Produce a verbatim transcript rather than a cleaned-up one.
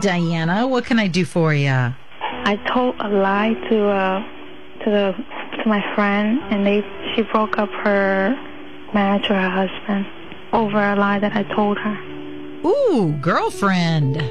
Diana. What can I do for you? I told a lie to uh to the to my friend, and they she broke up her marriage to her husband over a lie that I told her. Ooh, girlfriend.